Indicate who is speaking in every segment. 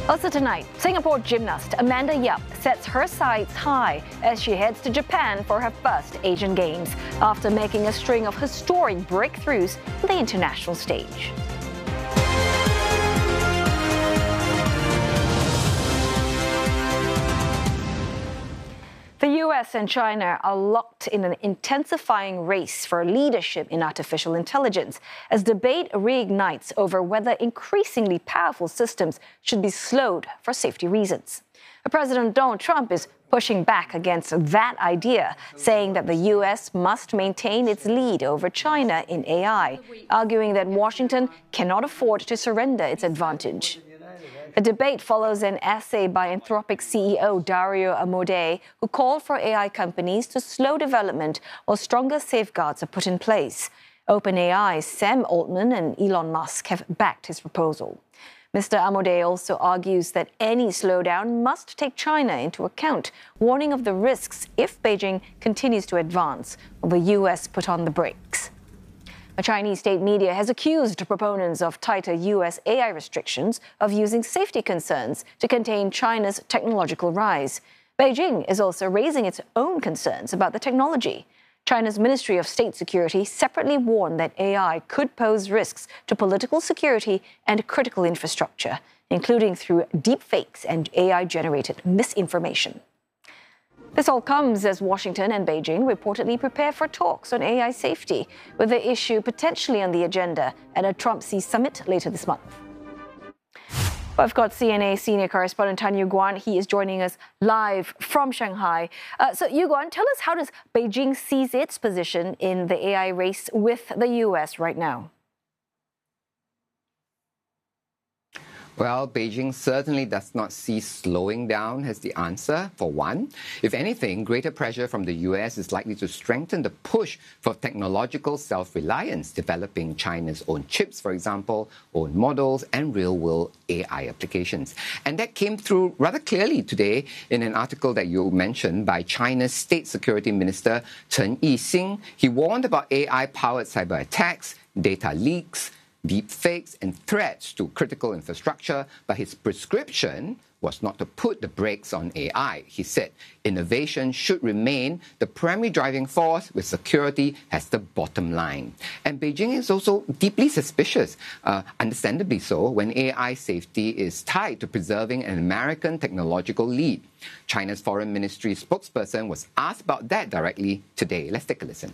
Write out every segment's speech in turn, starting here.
Speaker 1: Also tonight, Singapore gymnast Amanda Yap sets her sights high as she heads to Japan for her first Asian Games after making a string of historic breakthroughs on the international stage. The US and China are locked in an intensifying race for leadership in artificial intelligence as debate reignites over whether increasingly powerful systems should be slowed for safety reasons. President Donald Trump is pushing back against that idea, saying that the US must maintain its lead over China in AI, arguing that Washington cannot afford to surrender its advantage. The debate follows an essay by Anthropic CEO Dario Amodei, who called for AI companies to slow development while stronger safeguards are put in place. OpenAI's Sam Altman and Elon Musk have backed his proposal. Mr. Amodei also argues that any slowdown must take China into account, warning of the risks if Beijing continues to advance, while the US put on the brakes. A Chinese state media has accused proponents of tighter US AI restrictions of using safety concerns to contain China's technological rise. Beijing is also raising its own concerns about the technology. China's Ministry of State Security separately warned that AI could pose risks to political security and critical infrastructure, including through deepfakes and AI-generated misinformation. This all comes as Washington and Beijing reportedly prepare for talks on AI safety, with the issue potentially on the agenda at a Trump-Xi summit later this month. I've got CNA senior correspondent Tan Yuguan. He is joining us live from Shanghai. So Yuguan, tell us, how does Beijing seize its position in the AI race with the US right now?
Speaker 2: Well, Beijing certainly does not see slowing down as the answer, for one. If anything, greater pressure from the US is likely to strengthen the push for technological self-reliance, developing China's own chips, for example, own models, and real-world AI applications. And that came through rather clearly today in an article that you mentioned by China's State Security Minister Chen Yixing. He warned about AI-powered cyber attacks, data leaks, deepfakes and threats to critical infrastructure, but his prescription was not to put the brakes on AI. He said innovation should remain the primary driving force, with security as the bottom line. And Beijing is also deeply suspicious, understandably so, when AI safety is tied to preserving an American technological lead. China's Foreign Ministry spokesperson was asked about that directly today. Let's take a listen.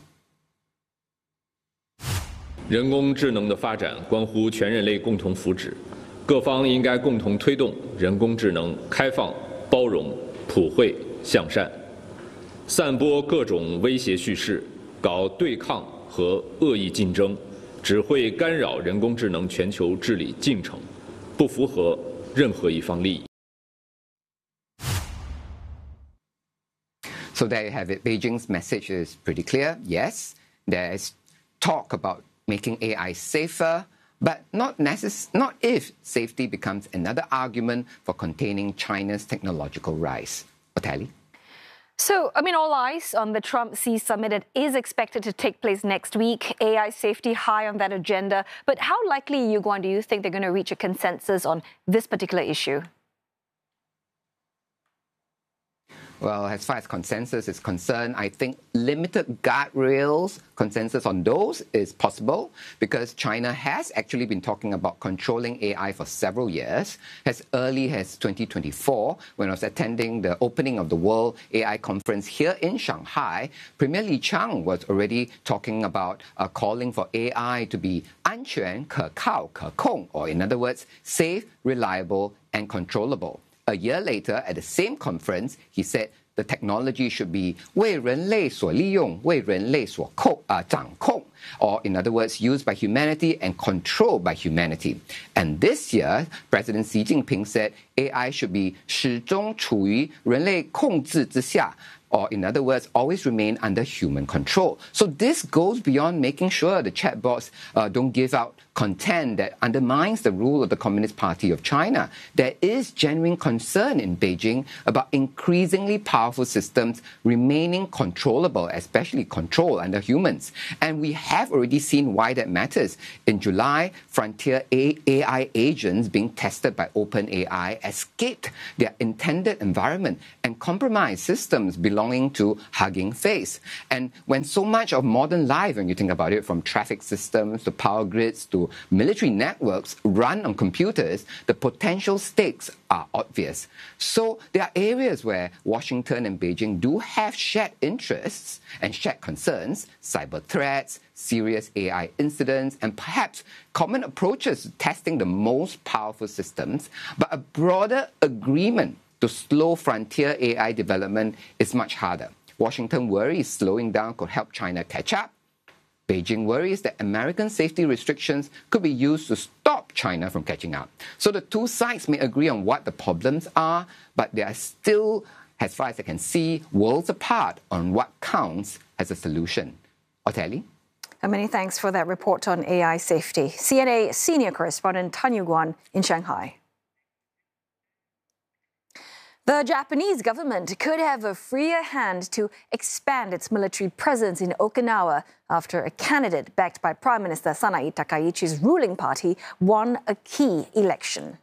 Speaker 3: 人工智能的发展关乎全人类共同福祉，各方应该共同推动人工智能开放、包容、普惠、向善。散播各种威胁叙事，搞对抗和恶意竞争，只会干扰人工智能全球治理进程，不符合任何一方利益。
Speaker 2: So there you have it. Beijing's message is pretty clear. Yes, there's talk about making AI safer, but not if safety becomes another argument for containing China's technological rise. Oteli?
Speaker 1: So, all eyes on the Trump-Xi summit. It is expected to take place next week. AI safety high on that agenda. But how likely, Yuguan, do you think they're going to reach a consensus on this particular issue?
Speaker 2: Well, as far as consensus is concerned, I think limited guardrails, consensus on those is possible, because China has actually been talking about controlling AI for several years. As early as 2024, when I was attending the opening of the World AI Conference here in Shanghai, Premier Li Qiang was already talking about calling for AI to be 安全、可靠、可控, or in other words, safe, reliable, and controllable. A year later, at the same conference, he said the technology should be 为人类所利用,为人类所掌控, or in other words, used by humanity and controlled by humanity. And this year, President Xi Jinping said AI should be 始终处于人类控制之下, or in other words, always remain under human control. So this goes beyond making sure the chatbots don't give out contend that undermines the rule of the Communist Party of China. There is genuine concern in Beijing about increasingly powerful systems remaining controllable, especially control under humans. And we have already seen why that matters. In July, frontier AI agents being tested by OpenAI escaped their intended environment and compromised systems belonging to Hugging Face. And when so much of modern life, when you think about it, from traffic systems to power grids to military networks run on computers, the potential stakes are obvious. So there are areas where Washington and Beijing do have shared interests and shared concerns: cyber threats, serious AI incidents, and perhaps common approaches to testing the most powerful systems. But a broader agreement to slow frontier AI development is much harder. Washington worries slowing down could help China catch up. Beijing worries that American safety restrictions could be used to stop China from catching up. So the two sides may agree on what the problems are, but they are still, as far as I can see, worlds apart on what counts as a solution. Oteli?
Speaker 1: Many thanks for that report on AI safety. CNA senior correspondent Tan Yu-Guan in Shanghai. The Japanese government could have a freer hand to expand its military presence in Okinawa after a candidate backed by Prime Minister Sanai Takaichi's ruling party won a key election.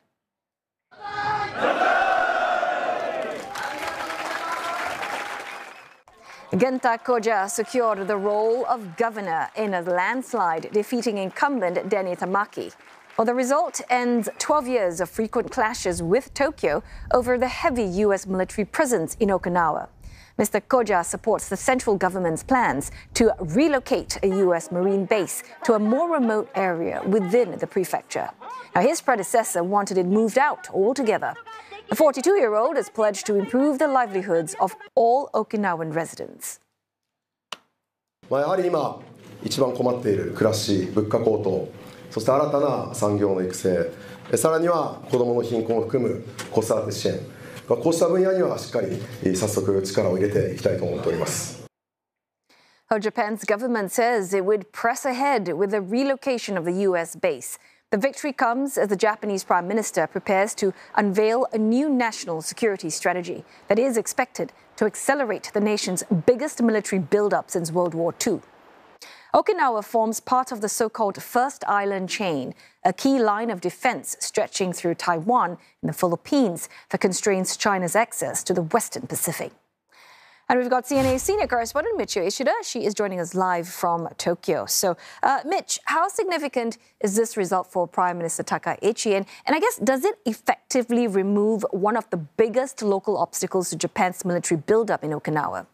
Speaker 1: Genta Koja secured the role of governor in a landslide, defeating incumbent Denny Tamaki. Well, the result ends 12 years of frequent clashes with Tokyo over the heavy U.S. military presence in Okinawa. Mr. Koja supports the central government's plans to relocate a U.S. Marine base to a more remote area within the prefecture. Now, his predecessor wanted it moved out altogether. The 42-year-old has pledged to improve the livelihoods of all Okinawan residents.
Speaker 4: やはり今一番困っている暮らし、物価高騰、そして新たな産業の育成、さらには子どもの貧困を含む子育て支援、こうした分野にはしっかり早速力を入れていきたいと思っております。
Speaker 1: Japan's government says it would press ahead with the relocation of the U.S. base. The victory comes as the Japanese Prime Minister prepares to unveil a new national security strategy that is expected to accelerate the nation's biggest military build-up since World War II. Okinawa forms part of the so-called First Island Chain, a key line of defense stretching through Taiwan and the Philippines that constrains China's access to the Western Pacific. And we've got CNA senior correspondent Michio Ishida. She is joining us live from Tokyo. So, Mitch, how significant is this result for Prime Minister Takaichi? And I guess, does it effectively remove one of the biggest local obstacles to Japan's military buildup in Okinawa?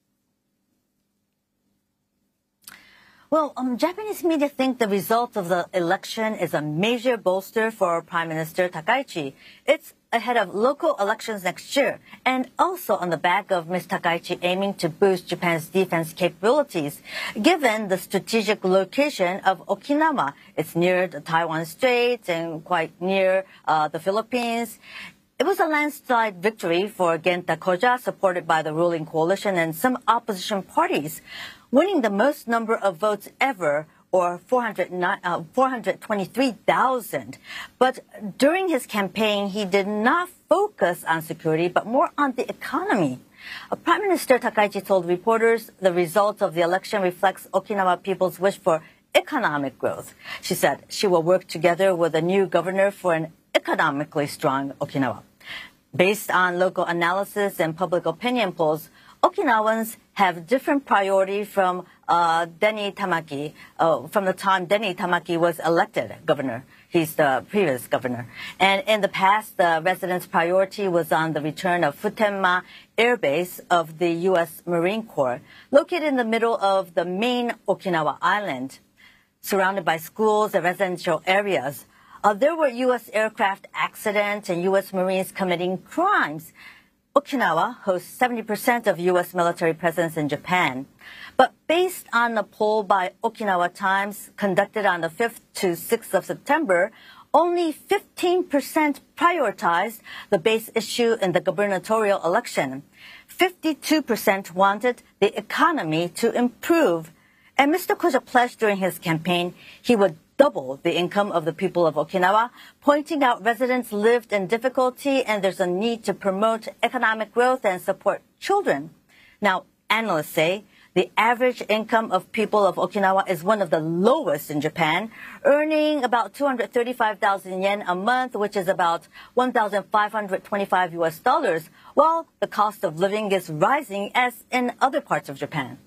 Speaker 5: Well, Japanese media think the result of the election is a major bolster for Prime Minister Takaichi. It's ahead of local elections next year, and also on the back of Ms. Takaichi aiming to boost Japan's defense capabilities, given the strategic location of Okinawa. It's near the Taiwan Strait and quite near the Philippines. It was a landslide victory for Genta Koja, supported by the ruling coalition and some opposition parties, winning the most number of votes ever, or 423,000. But during his campaign, he did not focus on security, but more on the economy. Prime Minister Takaichi told reporters the result of the election reflects Okinawa people's wish for economic growth. She said she will work together with a new governor for an economically strong Okinawa. Based on local analysis and public opinion polls, Okinawans have different priority from Denny Tamaki, from the time Denny Tamaki was elected governor. He's the previous governor. And in the past, the residents' priority was on the return of Futenma Air Base of the U.S. Marine Corps, located in the middle of the main Okinawa island, surrounded by schools and residential areas. There were U.S. aircraft accidents and U.S. Marines committing crimes. Okinawa hosts 70% of U.S. military presence in Japan. But based on a poll by Okinawa Times conducted on the 5th to 6th of September, only 15% prioritized the base issue in the gubernatorial election. 52% wanted the economy to improve. And Mr. Koja pledged during his campaign he would double the income of the people of Okinawa, pointing out residents lived in difficulty and there's a need to promote economic growth and support children. Now, analysts say the average income of people of Okinawa is one of the lowest in Japan, earning about 235,000 yen a month, which is about $1,525 US, while the cost of living is rising as in other parts of Japan.